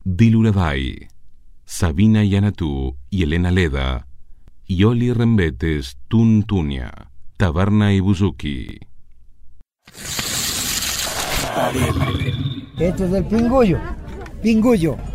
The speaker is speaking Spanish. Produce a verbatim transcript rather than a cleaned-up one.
Diluravay, Sabina Yanatú y Elena Leda, Yoli Rembetes, Tuntunia, Taberna y Buzuki. Esto es el pingullo, pingullo.